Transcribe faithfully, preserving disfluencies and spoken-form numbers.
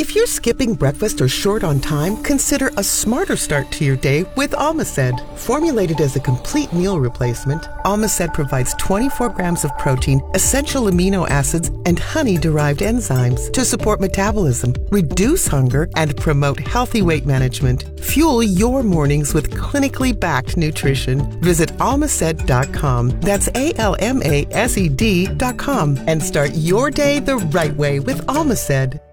If you're skipping breakfast or short on time, consider a smarter start to your day with Almaced. Formulated as a complete meal replacement, Almaced provides twenty-four grams of protein, essential amino acids, and honey-derived enzymes to support metabolism, reduce hunger, and promote healthy weight management. Fuel your mornings with clinically backed nutrition. Visit almaced dot com. That's A L M A S E D dot com and start your day the right way with Almaced.